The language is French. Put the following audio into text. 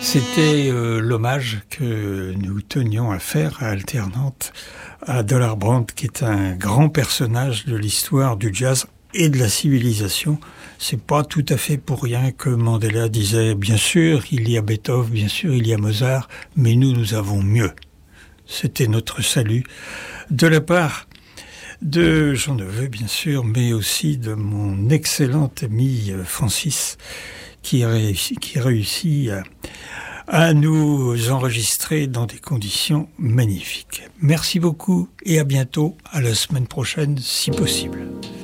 C'était l'hommage que nous tenions à faire à Alternante à Dollar Brand, qui est un grand personnage de l'histoire du jazz et de la civilisation. C'est pas tout à fait pour rien que Mandela disait, bien sûr, il y a Beethoven, bien sûr, il y a Mozart, mais nous avons mieux. C'était notre salut de la part de Jean Neveu, bien sûr, mais aussi de mon excellent ami Francis, qui réussit à nous enregistrer dans des conditions magnifiques. Merci beaucoup et à bientôt, à la semaine prochaine si possible.